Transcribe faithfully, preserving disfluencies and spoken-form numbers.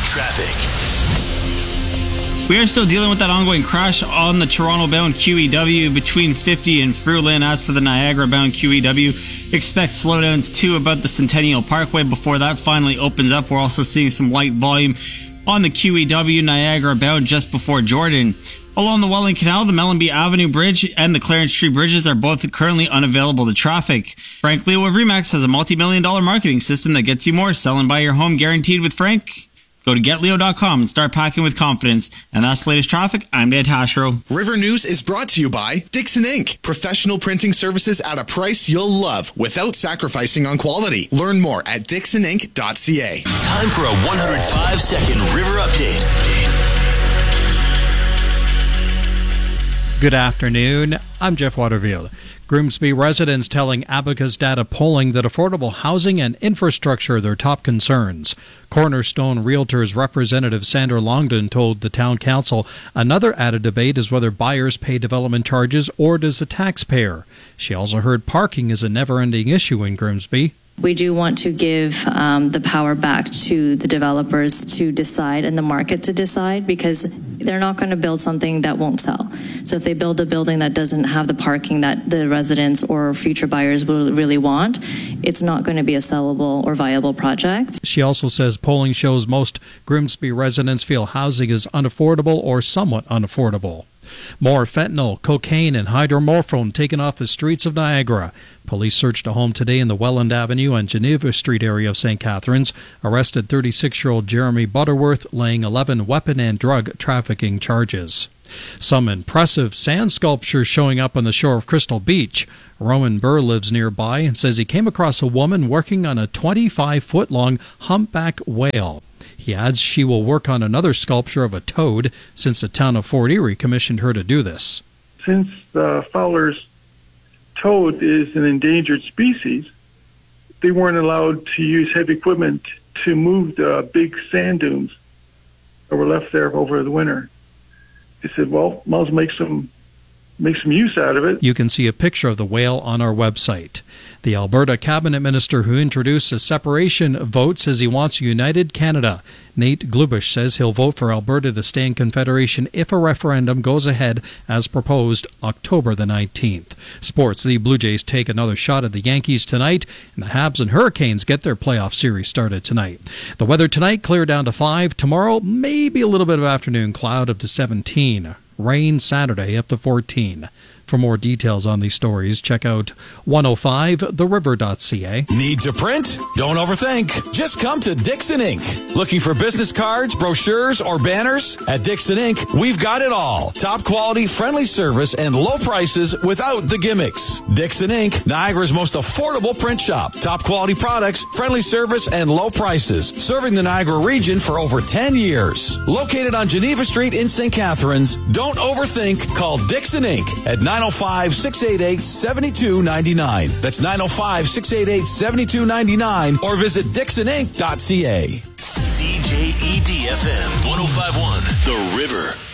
Traffic. We are still dealing with that ongoing crash on the Toronto-bound Q E W between fifty and Fruitland. As for the Niagara-bound Q E W, expect slowdowns too about the Centennial Parkway before that finally opens up. We're also seeing some light volume on the Q E W Niagara-bound just before Jordan. Along the Welland Canal, the Mellenby Avenue Bridge and the Clarence Street Bridges are both currently unavailable to traffic. Frank Leo of Remax has a multi-million dollar marketing system that gets you more. Sell and buy your home guaranteed with Frank. Go to get leo dot com and start packing with confidence. And that's the latest traffic. I'm Dan Tashro. River News is brought to you by Dixon Incorporated. Professional printing services at a price you'll love without sacrificing on quality. Learn more at dixon inc dot c a. Time for a one hundred five second River Update. Good afternoon. I'm Jeff Waterfield. Grimsby residents telling Abacus Data Polling that affordable housing and infrastructure are their top concerns. Cornerstone Realtors representative Sandra Longden told the town council another added debate is whether buyers pay development charges or does the taxpayer. She also heard parking is a never-ending issue in Grimsby. We do want to give um, the power back to the developers to decide and the market to decide, because they're not going to build something that won't sell. So if they build a building that doesn't have the parking that the residents or future buyers will really want, it's not going to be a sellable or viable project. She also says polling shows most Grimsby residents feel housing is unaffordable or somewhat unaffordable. More fentanyl, cocaine, and hydromorphone taken off the streets of Niagara. Police searched a home today in the Welland Avenue and Geneva Street area of Saint Catharines. Arrested thirty-six-year-old Jeremy Butterworth, laying eleven weapon and drug trafficking charges. Some impressive sand sculptures showing up on the shore of Crystal Beach. Roman Burr lives nearby and says he came across a woman working on a twenty-five foot long humpback whale. He adds she will work on another sculpture of a toad since the town of Fort Erie commissioned her to do this. Since the Fowler's toad is an endangered species, they weren't allowed to use heavy equipment to move the big sand dunes that were left there over the winter. They said, well, might as well make some, make some use out of it. You can see a picture of the whale on our website. The Alberta cabinet minister who introduced a separation vote says he wants a united Canada. Nate Glubish says he'll vote for Alberta to stay in Confederation if a referendum goes ahead as proposed October the nineteenth. Sports, the Blue Jays take another shot at the Yankees tonight, and the Habs and Hurricanes get their playoff series started tonight. The weather tonight, clear down to five. Tomorrow, maybe a little bit of afternoon cloud up to seventeen. Rain Saturday up to fourteen. For more details on these stories, check out one oh five the river dot c a. Need to print? Don't overthink. Just come to Dixon Incorporated. Looking for business cards, brochures, or banners? At Dixon Incorporated, we've got it all. Top quality, friendly service, and low prices without the gimmicks. Dixon Incorporated, Niagara's most affordable print shop. Top quality products, friendly service, and low prices. Serving the Niagara region for over ten years. Located on Geneva Street in Saint Catharines, don't overthink. Call Dixon Incorporated at nine oh five, six eight eight, seven two nine nine. That's nine oh five, six eight eight, seven two nine nine, or visit dixon inc dot c a. C J E D F M one oh five point one, The River.